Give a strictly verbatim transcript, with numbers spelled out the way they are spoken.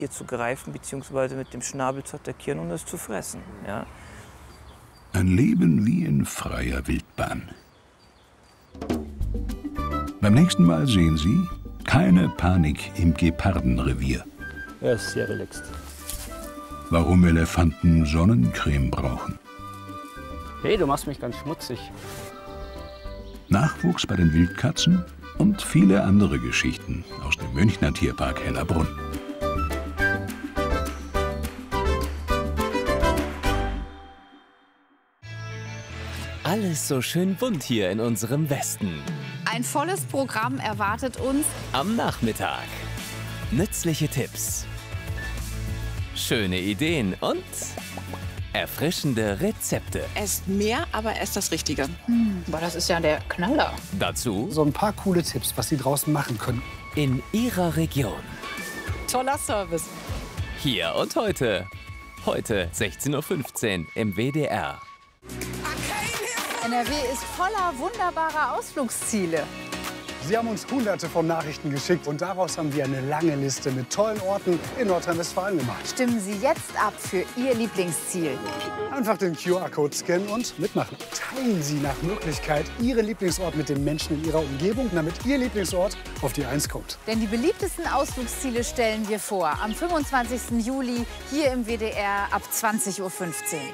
Tier zu greifen bzw. mit dem Schnabel zu attackieren und es zu fressen. Ja. Ein Leben wie in freier Wildbahn. Beim nächsten Mal sehen Sie keine Panik im Gepardenrevier. Er ist sehr relaxed. Warum Elefanten Sonnencreme brauchen. Hey, du machst mich ganz schmutzig. Nachwuchs bei den Wildkatzen und viele andere Geschichten aus dem Münchner Tierpark Hellerbrunn. Alles so schön bunt hier in unserem Westen. Ein volles Programm erwartet uns Am Nachmittag. Nützliche Tipps, schöne Ideen und erfrischende Rezepte. Esst mehr, aber esst das Richtige. Hm, aber das ist ja der Knaller. Dazu So ein paar coole Tipps, was Sie draußen machen können. in Ihrer Region. Toller Service. Hier und heute. Heute sechzehn Uhr fünfzehn im W D R. N R W ist voller wunderbarer Ausflugsziele. Sie haben uns hunderte von Nachrichten geschickt und daraus haben wir eine lange Liste mit tollen Orten in Nordrhein-Westfalen gemacht. Stimmen Sie jetzt ab für Ihr Lieblingsziel. Einfach den Q R-Code scannen und mitmachen. Teilen Sie nach Möglichkeit Ihren Lieblingsort mit den Menschen in Ihrer Umgebung, damit Ihr Lieblingsort auf die Eins kommt. Denn die beliebtesten Ausflugsziele stellen wir vor. Am fünfundzwanzigsten Juli hier im W D R ab zwanzig Uhr fünfzehn.